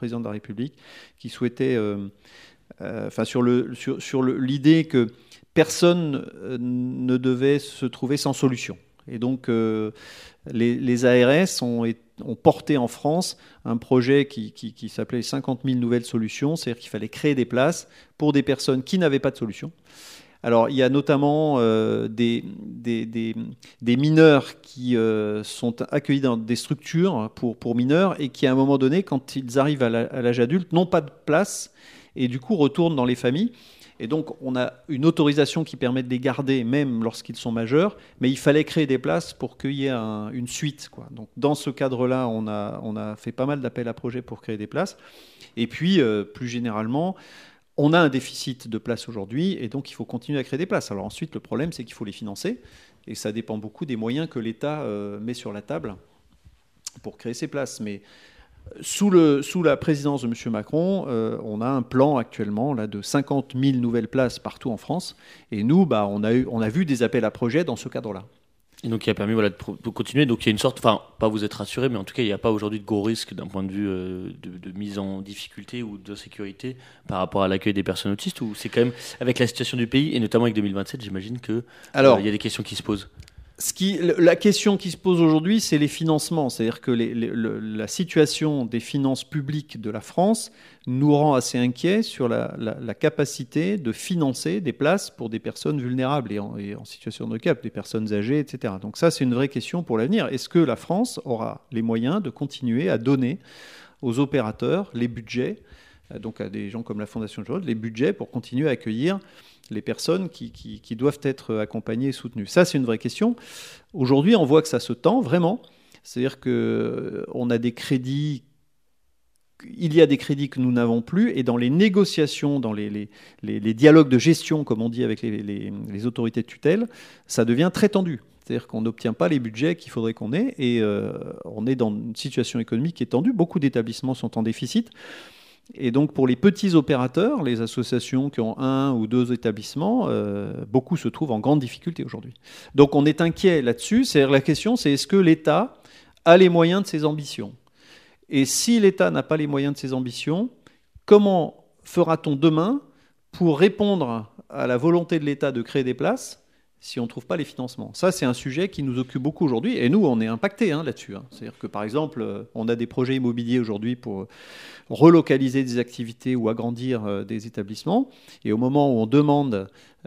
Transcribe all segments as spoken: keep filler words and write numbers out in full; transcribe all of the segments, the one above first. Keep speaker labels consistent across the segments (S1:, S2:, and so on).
S1: président de la République, qui souhaitait, euh, euh, enfin sur le sur, sur le, l'idée que personne euh, ne devait se trouver sans solution. Et donc euh, les, les A R S ont, ont porté en France un projet qui, qui, qui s'appelait cinquante mille nouvelles solutions, c'est-à-dire qu'il fallait créer des places pour des personnes qui n'avaient pas de solution. Alors, il y a notamment euh, des, des, des, des mineurs qui euh, sont accueillis dans des structures pour, pour mineurs et qui, à un moment donné, quand ils arrivent à, la, à l'âge adulte, n'ont pas de place et du coup retournent dans les familles. Et donc, on a une autorisation qui permet de les garder même lorsqu'ils sont majeurs, mais il fallait créer des places pour qu'il y ait un, une suite, quoi. Donc, dans ce cadre-là, on a, on a fait pas mal d'appels à projets pour créer des places. Et puis, euh, plus généralement, on a un déficit de places aujourd'hui et donc il faut continuer à créer des places. Alors ensuite, le problème, c'est qu'il faut les financer et ça dépend beaucoup des moyens que l'État euh, met sur la table pour créer ces places. Mais sous, le, sous la présidence de M. Macron, euh, on a un plan actuellement là, de cinquante mille nouvelles places partout en France. Et nous, bah, on, a eu, on a vu des appels à projets dans ce cadre-là.
S2: Et donc, il a permis voilà, de, pro- de continuer. Donc, il y a une sorte, enfin, pas vous être rassuré, mais en tout cas, il n'y a pas aujourd'hui de gros risques d'un point de vue euh, de, de mise en difficulté ou d'insécurité par rapport à l'accueil des personnes autistes. Ou c'est quand même, avec la situation du pays, et notamment avec deux mille vingt-sept, j'imagine qu'il euh, y a des questions qui se posent.
S1: Ce qui, la question qui se pose aujourd'hui, c'est les financements. C'est-à-dire que les, les, le, la situation des finances publiques de la France nous rend assez inquiets sur la, la, la capacité de financer des places pour des personnes vulnérables et en, et en situation de handicap, des personnes âgées, et cetera. Donc ça, c'est une vraie question pour l'avenir. Est-ce que la France aura les moyens de continuer à donner aux opérateurs les budgets, donc à des gens comme la Fondation John, les budgets pour continuer à accueillir les personnes qui, qui, qui doivent être accompagnées et soutenues. Ça, c'est une vraie question. Aujourd'hui, on voit que ça se tend vraiment. C'est-à-dire qu'on a des crédits, il y a des crédits que nous n'avons plus, et dans les négociations, dans les, les, les, les dialogues de gestion, comme on dit avec les, les, les autorités de tutelle, ça devient très tendu. C'est-à-dire qu'on n'obtient pas les budgets qu'il faudrait qu'on ait, et euh, on est dans une situation économique qui est tendue. Beaucoup d'établissements sont en déficit. Et donc pour les petits opérateurs, les associations qui ont un ou deux établissements, euh, beaucoup se trouvent en grande difficulté aujourd'hui. Donc on est inquiet là-dessus. C'est-à-dire la question, c'est est-ce que l'État a les moyens de ses ambitions ? Et si l'État n'a pas les moyens de ses ambitions, comment fera-t-on demain pour répondre à la volonté de l'État de créer des places si on ne trouve pas les financements? Ça, c'est un sujet qui nous occupe beaucoup aujourd'hui. Et nous, on est impactés hein, là-dessus. Hein. C'est-à-dire que, par exemple, on a des projets immobiliers aujourd'hui pour relocaliser des activités ou agrandir euh, des établissements. Et au moment où on demande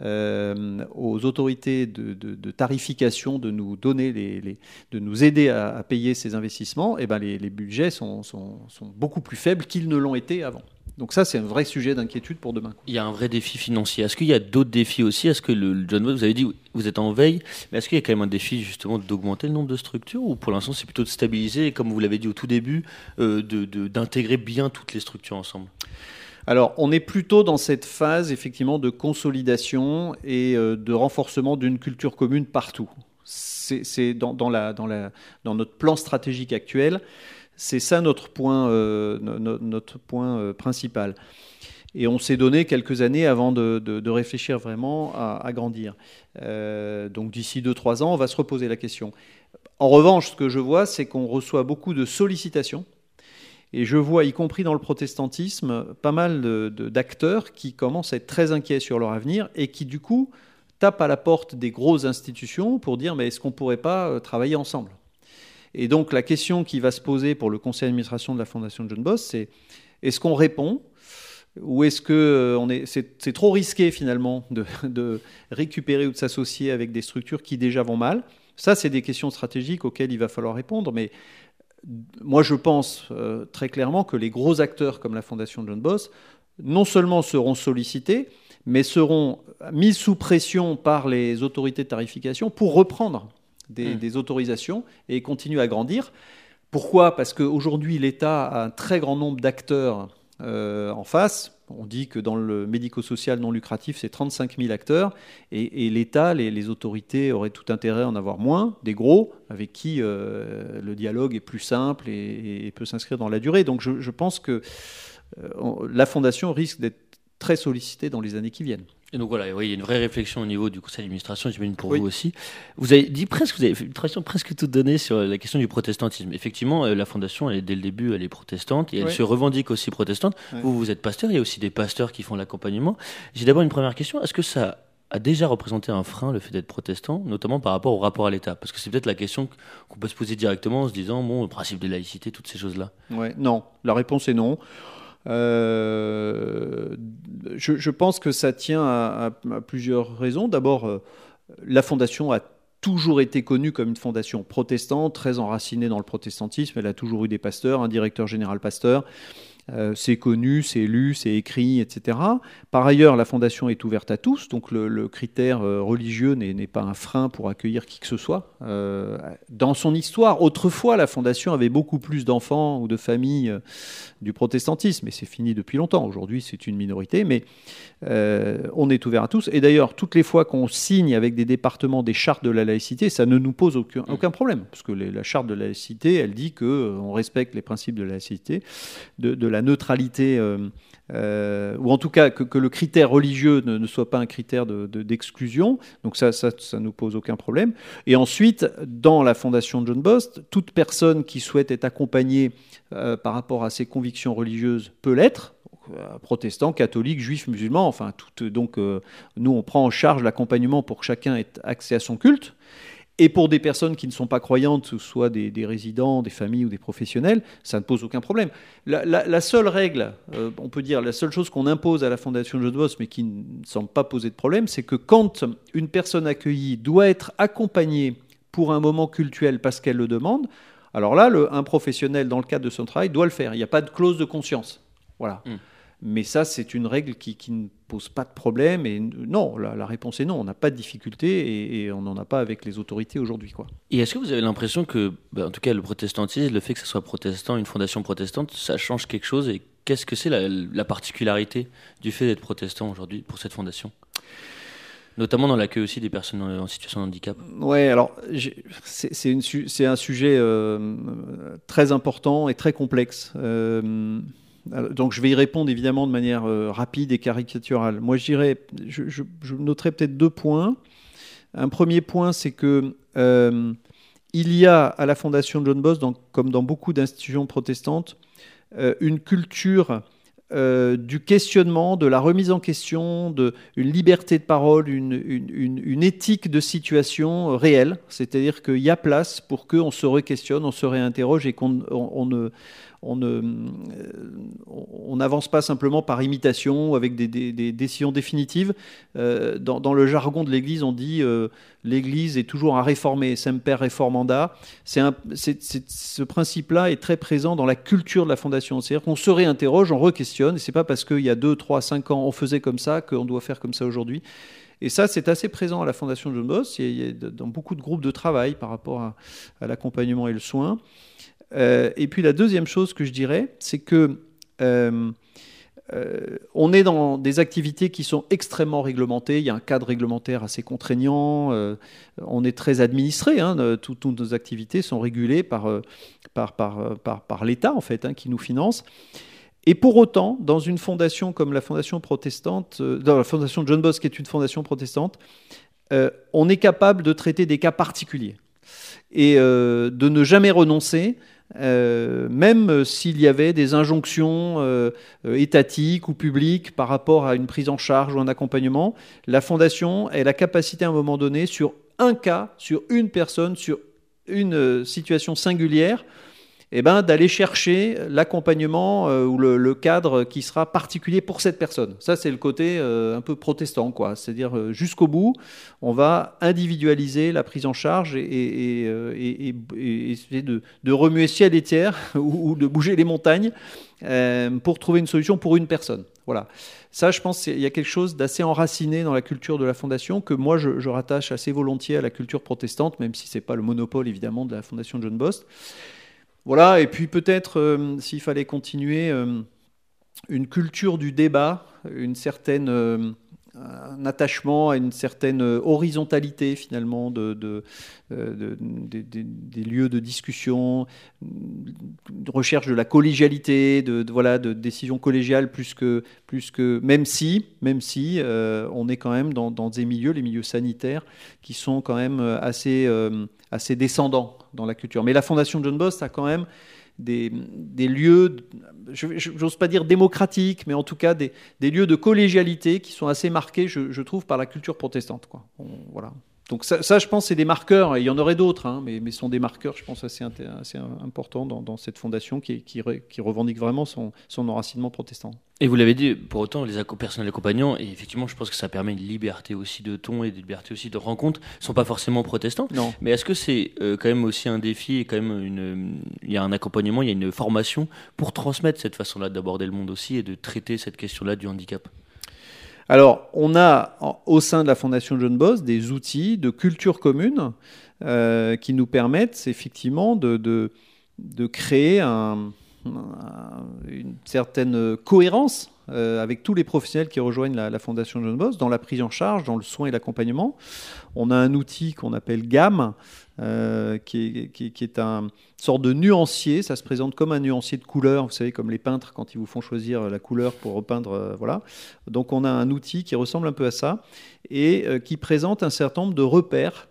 S1: euh, aux autorités de, de, de tarification de nous donner les, les, de nous aider à, à payer ces investissements, eh ben les, les budgets sont, sont, sont beaucoup plus faibles qu'ils ne l'ont été avant. Donc ça, c'est un vrai sujet d'inquiétude pour demain.
S2: Il y a un vrai défi financier. Est-ce qu'il y a d'autres défis aussi ? Est-ce que le John Boss, vous avez dit, vous êtes en veille, mais est-ce qu'il y a quand même un défi justement d'augmenter le nombre de structures, ou pour l'instant c'est plutôt de stabiliser et, comme vous l'avez dit au tout début, euh, de, de, d'intégrer bien toutes les structures ensemble ?
S1: Alors, on est plutôt dans cette phase effectivement de consolidation et euh, de renforcement d'une culture commune partout. C'est, c'est dans, dans, la, dans, la, dans notre plan stratégique actuel. C'est ça notre point, euh, no, notre point euh, principal. Et on s'est donné quelques années avant de, de, de réfléchir vraiment à, à grandir. Euh, donc d'ici deux trois ans, on va se reposer la question. En revanche, ce que je vois, c'est qu'on reçoit beaucoup de sollicitations. Et je vois, y compris dans le protestantisme, pas mal de, de, d'acteurs qui commencent à être très inquiets sur leur avenir et qui, du coup, tapent à la porte des grosses institutions pour dire « mais est-ce qu'on ne pourrait pas travailler ensemble ?» Et donc la question qui va se poser pour le conseil d'administration de la Fondation John Boss, c'est est-ce qu'on répond ou est-ce que on est, c'est, c'est trop risqué finalement de, de récupérer ou de s'associer avec des structures qui déjà vont mal ? Ça, c'est des questions stratégiques auxquelles il va falloir répondre. Mais moi, je pense euh, très clairement que les gros acteurs comme la Fondation John Boss, non seulement seront sollicités, mais seront mis sous pression par les autorités de tarification pour reprendre Des, mmh. des autorisations et continue à grandir. Pourquoi ? Parce qu'aujourd'hui, l'État a un très grand nombre d'acteurs euh, en face. On dit que dans le médico-social non lucratif, c'est trente-cinq mille acteurs. Et, et l'État, les, les autorités auraient tout intérêt à en avoir moins, des gros, avec qui euh, le dialogue est plus simple et, et peut s'inscrire dans la durée. Donc je, je pense que euh, on, la Fondation risque d'être très sollicitée dans les années qui viennent.
S2: Et donc voilà, oui, il y a une vraie réflexion au niveau du conseil d'administration, j'imagine pour
S1: Oui.
S2: vous aussi. Vous avez dit presque, vous avez fait une transition presque toute donnée sur la question du protestantisme. Effectivement, euh, la fondation, elle est, dès le début, elle est protestante et elle
S1: Oui.
S2: se revendique aussi protestante.
S1: Oui.
S2: Vous, vous êtes pasteur, il y a aussi des pasteurs qui font l'accompagnement. J'ai d'abord une première question. Est-ce que ça a déjà représenté un frein, le fait d'être protestant, notamment par rapport au rapport à l'État? Parce que c'est peut-être la question qu'on peut se poser directement en se disant, bon, le principe de laïcité, toutes ces choses-là.
S1: Ouais, non, la réponse est non. Euh, je, je pense que ça tient à, à- à plusieurs raisons. D'abord, euh, la fondation a toujours été connue comme une fondation protestante, très enracinée dans le protestantisme. Elle a toujours eu des pasteurs, un directeur général pasteur. Euh, c'est connu, c'est lu, c'est écrit, et cetera. Par ailleurs, la fondation est ouverte à tous, donc le, le critère euh, religieux n'est, n'est pas un frein pour accueillir qui que ce soit. Euh, dans son histoire, autrefois, la fondation avait beaucoup plus d'enfants ou de familles euh, du protestantisme, et c'est fini depuis longtemps. Aujourd'hui, c'est une minorité, mais euh, on est ouvert à tous. Et d'ailleurs, toutes les fois qu'on signe avec des départements des chartes de la laïcité, ça ne nous pose aucun, aucun problème, parce que les, la charte de la laïcité, elle dit qu'on euh, respecte les principes de la laïcité, de, de la neutralité, euh, euh, ou en tout cas que, que le critère religieux ne, ne soit pas un critère de, de, d'exclusion. Donc ça, ça, ça ne nous pose aucun problème. Et ensuite, dans la fondation John Bost, toute personne qui souhaite être accompagnée euh, par rapport à ses convictions religieuses peut l'être. Protestants, catholiques, juifs, musulmans, enfin tout. Donc euh, nous, on prend en charge l'accompagnement pour que chacun ait accès à son culte. Et pour des personnes qui ne sont pas croyantes, soit des, des résidents, des familles ou des professionnels, ça ne pose aucun problème. La, la, la seule règle, euh, on peut dire, la seule chose qu'on impose à la Fondation John Bost, mais qui ne semble pas poser de problème, c'est que quand une personne accueillie doit être accompagnée pour un moment cultuel parce qu'elle le demande, alors là, le, un professionnel, dans le cadre de son travail, doit le faire. Il n'y a pas de clause de conscience. Voilà. Mmh. Mais ça, c'est une règle qui, qui ne pose pas de problème. Et non, la, la réponse est non. On n'a pas de difficulté et, et on n'en a pas avec les autorités aujourd'hui, quoi.
S2: Et est-ce que vous avez l'impression que, bah, en tout cas, le protestantisme, le fait que ce soit protestant, une fondation protestante, ça change quelque chose? Et qu'est-ce que c'est la, la particularité du fait d'être protestant aujourd'hui pour cette fondation, notamment dans l'accueil aussi des personnes en situation de handicap?
S1: Ouais, alors c'est, c'est, une, c'est un sujet euh, très important et très complexe. Euh, Donc je vais y répondre évidemment de manière euh, rapide et caricaturale. Moi je dirais, je, je, je noterai peut-être deux points. Un premier point, c'est que euh, il y a à la Fondation John Bost, dans, comme dans beaucoup d'institutions protestantes, euh, une culture euh, du questionnement, de la remise en question, de, une liberté de parole, une, une, une, une éthique de situation réelle. C'est-à-dire qu'il y a place pour qu'on se re-questionne, on se réinterroge et qu'on on, on ne... On ne, on n'avance pas simplement par imitation ou avec des, des, des décisions définitives. Euh, dans, dans le jargon de l'Église, on dit euh, l'Église est toujours à réformer, semper reformanda. C'est un, c'est, c'est, ce principe-là est très présent dans la culture de la Fondation. C'est-à-dire qu'on se réinterroge, on re-questionne. Et c'est pas parce qu'il y a deux, trois, cinq ans, on faisait comme ça qu'on doit faire comme ça aujourd'hui. Et ça, c'est assez présent à la Fondation John Bost. Il y a, il y a dans beaucoup de groupes de travail par rapport à, à l'accompagnement et le soin. Euh, et puis la deuxième chose que je dirais, c'est que euh, euh, on est dans des activités qui sont extrêmement réglementées. Il y a un cadre réglementaire assez contraignant. Euh, on est très administré. Hein, tout, toutes nos activités sont régulées par, par, par, par, par l'État, en fait, hein, qui nous finance. Et pour autant, dans une fondation comme la Fondation protestante, euh, dans la Fondation John Bost, qui est une fondation protestante, euh, on est capable de traiter des cas particuliers et euh, de ne jamais renoncer. Euh, même s'il y avait des injonctions euh, étatiques ou publiques par rapport à une prise en charge ou un accompagnement, la Fondation a la capacité à un moment donné, sur un cas, sur une personne, sur une situation singulière, eh ben, d'aller chercher l'accompagnement euh, ou le, le cadre qui sera particulier pour cette personne. Ça, c'est le côté euh, un peu protestant, quoi. C'est-à-dire euh, jusqu'au bout, on va individualiser la prise en charge et, et, et, et, et, et essayer de, de remuer ciel et terre ou, ou de bouger les montagnes euh, pour trouver une solution pour une personne. Voilà. Ça, je pense qu'il y a quelque chose d'assez enraciné dans la culture de la Fondation que moi, je, je rattache assez volontiers à la culture protestante, même si ce n'est pas le monopole, évidemment, de la Fondation John Bost. Voilà, et puis peut-être, euh, s'il fallait continuer, euh, une culture du débat, une certaine, euh, un attachement à une certaine horizontalité finalement de, de, de, de, de, des lieux de discussion, de recherche de la collégialité, de, de voilà, de décision collégiale plus que, plus que même si, même si euh, on est quand même dans, dans des milieux, les milieux sanitaires, qui sont quand même assez, euh, assez descendants dans la culture. Mais la Fondation John Bost a quand même Des, des lieux, je n'ose pas dire démocratiques, mais en tout cas des, des lieux de collégialité qui sont assez marqués, je, je trouve, par la culture protestante, quoi. On, voilà. Donc ça, ça, je pense, c'est des marqueurs, et il y en aurait d'autres, hein, mais, mais ce sont des marqueurs, je pense, assez, assez importants dans, dans cette fondation qui, qui, qui revendique vraiment son, son enracinement protestant.
S2: Et vous l'avez dit, pour autant, les personnels accompagnants, et effectivement, je pense que ça permet une liberté aussi de ton et une liberté aussi de rencontre, ne sont pas forcément protestants.
S1: Non.
S2: Mais est-ce que c'est euh, quand même aussi un défi, et quand même une, il y a un accompagnement, il y a une formation pour transmettre cette façon-là d'aborder le monde aussi et de traiter cette question-là du handicap?
S1: Alors, on a au sein de la Fondation John Bost des outils de culture commune euh, qui nous permettent effectivement de, de, de créer un, un, une certaine cohérence euh, avec tous les professionnels qui rejoignent la, la Fondation John Bost dans la prise en charge, dans le soin et l'accompagnement. On a un outil qu'on appelle G A M, euh, qui, est, qui, qui est un sorte de nuancier. Ça se présente comme un nuancier de couleurs, vous savez, comme les peintres quand ils vous font choisir la couleur pour repeindre. Euh, voilà. Donc on a un outil qui ressemble un peu à ça et euh, qui présente un certain nombre de repères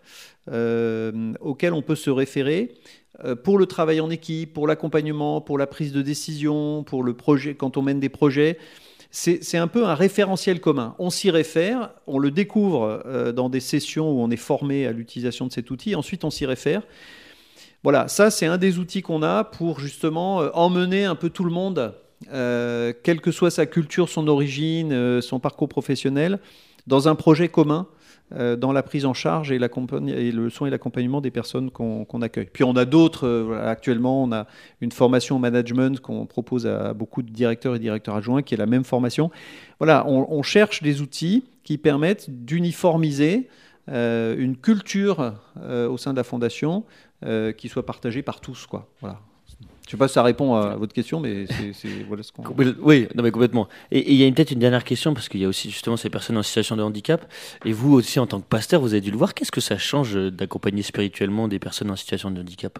S1: euh, auxquels on peut se référer euh, pour le travail en équipe, pour l'accompagnement, pour la prise de décision, pour le projet, quand on mène des projets. C'est, c'est un peu un référentiel commun. On s'y réfère, on le découvre euh, dans des sessions où on est formé à l'utilisation de cet outil, ensuite on s'y réfère. Voilà, ça c'est un des outils qu'on a pour justement euh, emmener un peu tout le monde, euh, quelle que soit sa culture, son origine, euh, son parcours professionnel, dans un projet commun, euh, dans la prise en charge et, et le soin et l'accompagnement des personnes qu'on, qu'on accueille. Puis on a d'autres, euh, voilà, actuellement on a une formation au management qu'on propose à beaucoup de directeurs et directeurs adjoints, qui est la même formation. Voilà, on, on cherche des outils qui permettent d'uniformiser euh, une culture euh, au sein de la Fondation euh, qui soit partagée par tous, quoi. Voilà. Je ne sais pas si ça répond à votre question, mais c'est, c'est voilà ce qu'on...
S2: Oui, non mais complètement. Et il y a peut-être une dernière question, parce qu'il y a aussi justement ces personnes en situation de handicap. Et vous aussi, en tant que pasteur, vous avez dû le voir. Qu'est-ce que ça change d'accompagner spirituellement des personnes en situation de handicap?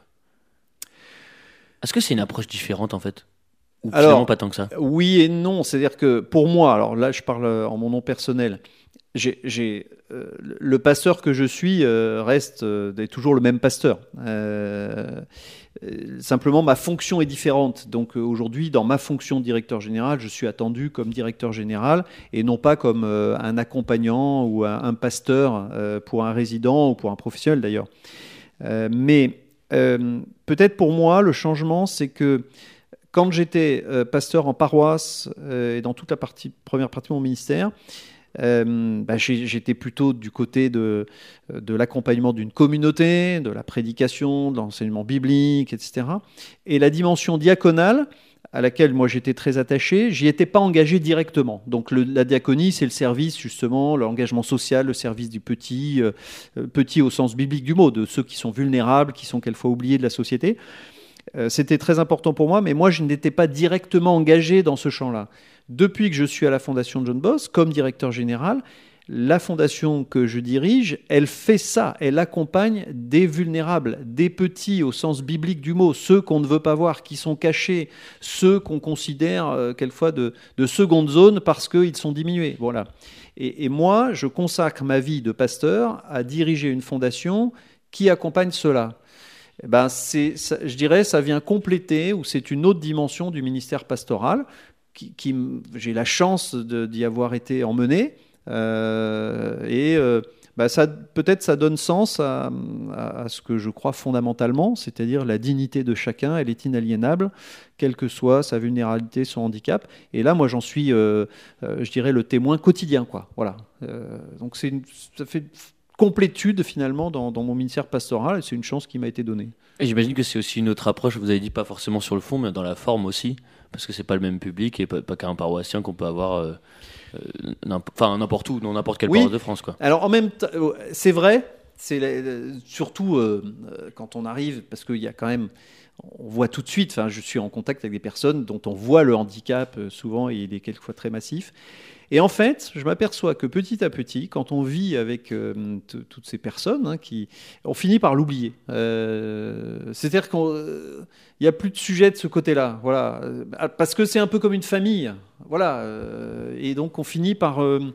S2: Est-ce que c'est une approche différente, en fait? Ou
S1: alors,
S2: finalement pas tant que ça?
S1: Oui et non. C'est-à-dire que pour moi, alors là, je parle en mon nom personnel, J'ai, j'ai, euh, le pasteur que je suis euh, reste euh, est toujours le même pasteur. Euh, euh, simplement, ma fonction est différente. Donc euh, aujourd'hui, dans ma fonction de directeur général, je suis attendu comme directeur général et non pas comme euh, un accompagnant ou un, un pasteur euh, pour un résident ou pour un professionnel d'ailleurs. Euh, mais euh, peut-être pour moi, le changement, c'est que quand j'étais euh, pasteur en paroisse euh, et dans toute la partie, première partie de mon ministère, Euh, bah, j'étais plutôt du côté de, de l'accompagnement d'une communauté, de la prédication, de l'enseignement biblique, et cetera. Et la dimension diaconale, à laquelle moi j'étais très attaché, j'y étais pas engagé directement. Donc le, la diaconie, c'est le service justement, l'engagement social, le service du petit, euh, petit au sens biblique du mot, de ceux qui sont vulnérables, qui sont quelquefois oubliés de la société. Euh, c'était très important pour moi, mais moi je n'étais pas directement engagé dans ce champ-là. Depuis que je suis à la Fondation John Bost, comme directeur général, la fondation que je dirige, elle fait ça, elle accompagne des vulnérables, des petits au sens biblique du mot, ceux qu'on ne veut pas voir, qui sont cachés, ceux qu'on considère euh, quelquefois de, de seconde zone parce qu'ils sont diminués. Voilà. Et, et moi, je consacre ma vie de pasteur à diriger une fondation qui accompagne cela. Eh ben, c'est, ça, je dirais, ça vient compléter, ou c'est une autre dimension du ministère pastoral, qui, qui j'ai la chance de, d'y avoir été emmené, euh, et euh, bah ça, peut-être ça donne sens à, à, à ce que je crois fondamentalement, c'est-à-dire la dignité de chacun, elle est inaliénable, quelle que soit sa vulnérabilité, son handicap. Et là, moi, j'en suis, euh, euh, je dirais, le témoin quotidien, quoi. Voilà. Euh, donc, c'est une, ça fait complétude finalement dans, dans mon ministère pastoral, et c'est une chance qui m'a été donnée. Et
S2: j'imagine que c'est aussi une autre approche. Vous avez dit pas forcément sur le fond, mais dans la forme aussi, parce que c'est pas le même public et pas, pas qu'un paroissien qu'on peut avoir. Euh, Euh, enfin n'importe où, dans n'importe quelle oui. paroisse de France, quoi.
S1: Alors en même temps, c'est vrai, c'est la, surtout euh, quand on arrive, parce qu'il y a quand même, on voit tout de suite, enfin, je suis en contact avec des personnes dont on voit le handicap euh, souvent, et il est quelquefois très massif. Et en fait, je m'aperçois que petit à petit, quand on vit avec euh, t- toutes ces personnes, hein, qui, on finit par l'oublier. Euh, c'est-à-dire qu'il n'y a plus de sujet de ce côté-là, voilà, Euh, parce que c'est un peu comme une famille, voilà. Euh, et donc on finit par. Euh,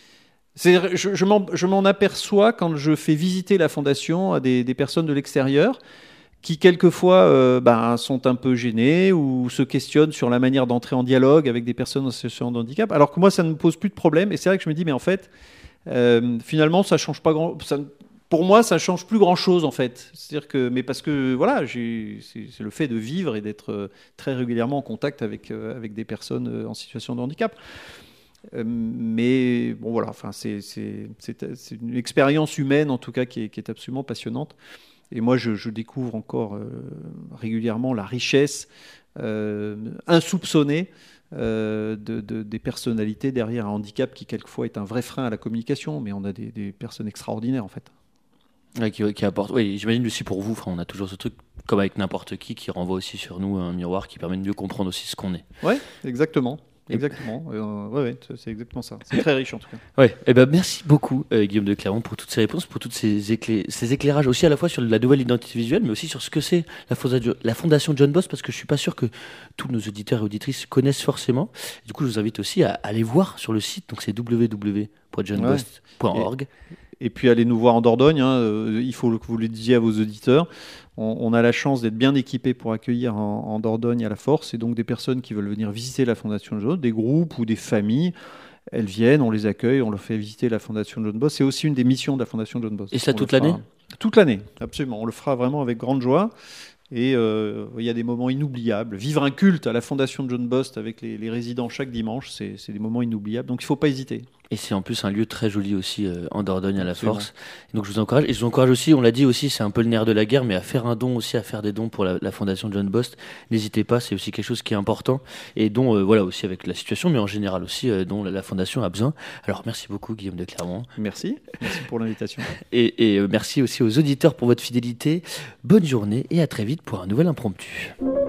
S1: c'est, je, je m'en, je m'en aperçois quand je fais visiter la fondation à des, des personnes de l'extérieur qui quelquefois euh, ben, sont un peu gênés ou se questionnent sur la manière d'entrer en dialogue avec des personnes en situation de handicap, alors que moi, ça ne me pose plus de problème. Et c'est vrai que je me dis, mais en fait, euh, finalement, ça change pas grand. Ça, pour moi, ça change plus grand-chose, en fait. C'est-à-dire que, mais parce que voilà, j'ai, c'est, c'est le fait de vivre et d'être euh, très régulièrement en contact avec euh, avec des personnes euh, en situation de handicap. Euh, mais bon, voilà, enfin, c'est, c'est, c'est, c'est une expérience humaine, en tout cas, qui est, qui est absolument passionnante. Et moi, je, je découvre encore euh, régulièrement la richesse euh, insoupçonnée euh, de, de, des personnalités derrière un handicap qui, quelquefois, est un vrai frein à la communication. Mais on a des, des personnes extraordinaires, en fait.
S2: Ouais, qui, qui apporte. Oui, j'imagine aussi pour vous, enfin, on a toujours ce truc, comme avec n'importe qui, qui renvoie aussi sur nous un miroir qui permet de mieux comprendre aussi ce qu'on est.
S1: Oui, exactement. Exactement, euh, ouais, ouais, c'est exactement ça. C'est très riche en tout cas.
S2: Ouais, et ben merci beaucoup euh, Guillaume de Clermont pour toutes ces réponses, pour tous ces, éclai- ces éclairages aussi à la fois sur la nouvelle identité visuelle, mais aussi sur ce que c'est la, fonda- la fondation John Boss, parce que je suis pas sûr que tous nos auditeurs et auditrices connaissent forcément. Du coup, je vous invite aussi à aller voir sur le site, donc c'est w w w point john bost point org.
S1: Et, et puis allez nous voir en Dordogne, hein, euh, il faut que vous le disiez à vos auditeurs. On, on a la chance d'être bien équipés pour accueillir en, en Dordogne à la Force, et donc des personnes qui veulent venir visiter la Fondation John Boss, des groupes ou des familles. Elles viennent, on les accueille, on leur fait visiter la Fondation John Boss. C'est aussi une des missions de la Fondation John Boss.
S2: Et ça
S1: On
S2: toute
S1: le fera-
S2: l'année ?
S1: Toute l'année, absolument. On le fera vraiment avec grande joie. Et euh, il y a des moments inoubliables. Vivre un culte à la Fondation John Bost avec les, les résidents chaque dimanche, c'est, c'est des moments inoubliables. Donc il ne faut pas hésiter.
S2: Et c'est en plus un lieu très joli aussi euh, en Dordogne à la
S1: Absolument.
S2: Force. Et donc je vous encourage. Et je vous encourage aussi, on l'a dit aussi, c'est un peu le nerf de la guerre, mais à faire un don aussi, à faire des dons pour la, la Fondation John Bost. N'hésitez pas, c'est aussi quelque chose qui est important et dont, euh, voilà, aussi avec la situation, mais en général aussi, euh, dont la, la Fondation a besoin. Alors merci beaucoup Guillaume de Clermont.
S1: Merci. Merci pour l'invitation.
S2: Et, et euh, merci aussi aux auditeurs pour votre fidélité. Bonne journée et à très vite pour un nouvel impromptu.